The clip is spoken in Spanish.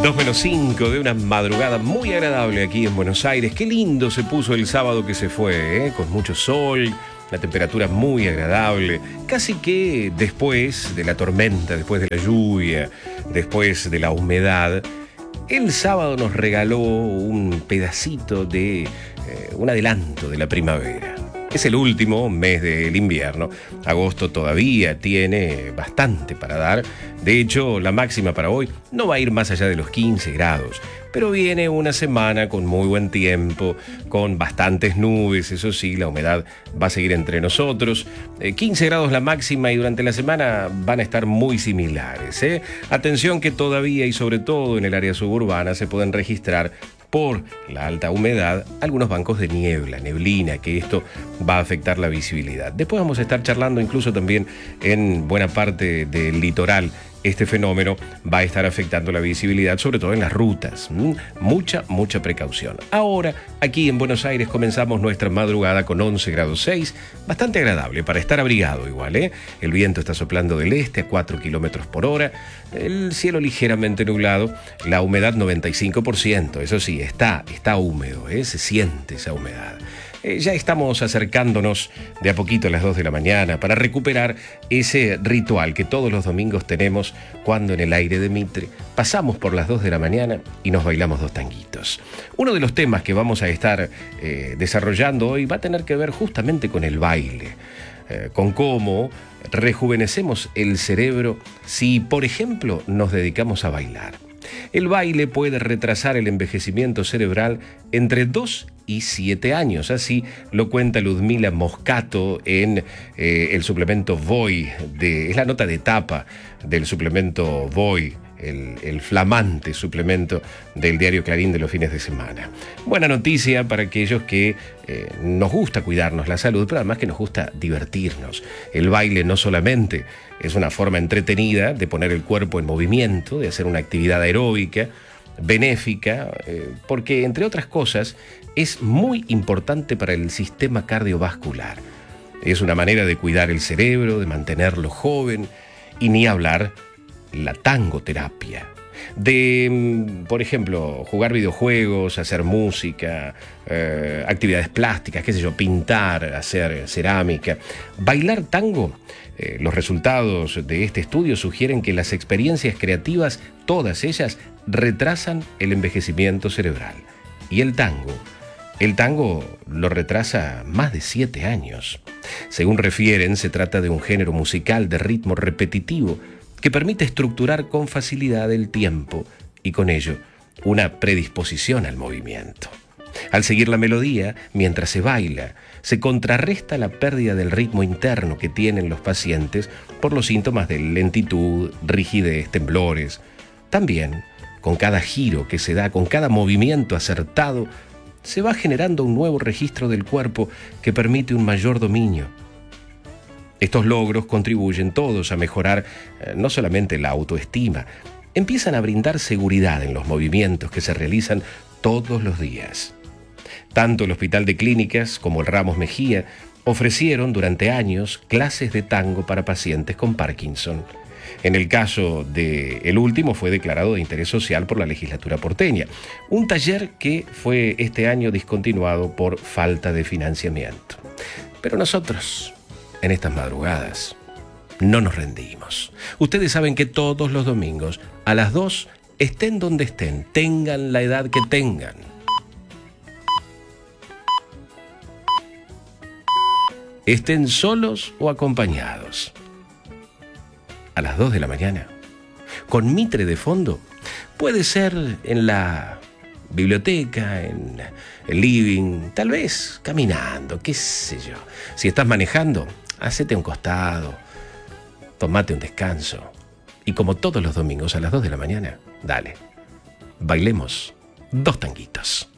2:05 de una madrugada muy agradable aquí en Buenos Aires. Qué lindo se puso el sábado que se fue, ¿eh? Con mucho sol, la temperatura muy agradable. Casi que después de la tormenta, después de la lluvia, después de la humedad, el sábado nos regaló un pedacito de un adelanto de la primavera. Es el último mes del invierno. Agosto todavía tiene bastante para dar. De hecho, la máxima para hoy no va a ir más allá de los 15 grados. Pero viene una semana con muy buen tiempo, con bastantes nubes. Eso sí, la humedad va a seguir entre nosotros. 15 grados la máxima y durante la semana van a estar muy similares, ¿eh? Atención que todavía y sobre todo en el área suburbana se pueden registrar por la alta humedad algunos bancos de niebla, neblina, que esto va a afectar la visibilidad. Después vamos a estar charlando incluso también en buena parte del litoral. Este fenómeno va a estar afectando la visibilidad, sobre todo en las rutas. Mucha precaución. Ahora, aquí en Buenos Aires comenzamos nuestra madrugada con 11 grados 6, bastante agradable para estar abrigado igual, ¿eh? El viento está soplando del este a 4 kilómetros por hora, el cielo ligeramente nublado, la humedad 95%, eso sí, está húmedo, ¿eh? Se siente esa humedad. Ya estamos acercándonos de a poquito a las 2 de la mañana para recuperar ese ritual que todos los domingos tenemos cuando en el aire de Mitre pasamos por las 2 de la mañana y nos bailamos dos tanguitos. Uno de los temas que vamos a estar desarrollando hoy va a tener que ver justamente con el baile, con cómo rejuvenecemos el cerebro si, por ejemplo, nos dedicamos a bailar. El baile puede retrasar el envejecimiento cerebral entre 2 y 7 años. Así lo cuenta Ludmila Moscato en el suplemento Voy, es la nota de tapa del suplemento Voy, el flamante suplemento del diario Clarín de los fines de semana. Buena noticia para aquellos que nos gusta cuidarnos la salud, pero además que nos gusta divertirnos. El baile no solamente es una forma entretenida de poner el cuerpo en movimiento, de hacer una actividad aeróbica, benéfica, porque entre otras cosas es muy importante para el sistema cardiovascular. Es una manera de cuidar el cerebro, de mantenerlo joven y ni hablar la tangoterapia. De, por ejemplo, jugar videojuegos, hacer música, actividades plásticas, qué sé yo, pintar, hacer cerámica. Bailar tango, los resultados de este estudio sugieren que las experiencias creativas, todas ellas, retrasan el envejecimiento cerebral. Y el tango lo retrasa más de 7 años. Según refieren, se trata de un género musical de ritmo repetitivo que permite estructurar con facilidad el tiempo y con ello una predisposición al movimiento. Al seguir la melodía, mientras se baila, se contrarresta la pérdida del ritmo interno que tienen los pacientes por los síntomas de lentitud, rigidez, temblores. También, con cada giro que se da, con cada movimiento acertado, se va generando un nuevo registro del cuerpo que permite un mayor dominio. Estos logros contribuyen todos a mejorar no solamente la autoestima, empiezan a brindar seguridad en los movimientos que se realizan todos los días. Tanto el Hospital de Clínicas como el Ramos Mejía ofrecieron durante años clases de tango para pacientes con Parkinson. En el caso del último fue declarado de interés social por la legislatura porteña, un taller que fue este año discontinuado por falta de financiamiento. Pero nosotros, en estas madrugadas, no nos rendimos. Ustedes saben que todos los domingos a las 2, estén donde estén, tengan la edad que tengan, estén solos o acompañados, a las 2 de la mañana, con Mitre de fondo, puede ser en la biblioteca, en el living, tal vez caminando, qué sé yo. Si estás manejando, hacete un costado, tomate un descanso. Y como todos los domingos a las 2 de la mañana, dale, bailemos dos tanguitos.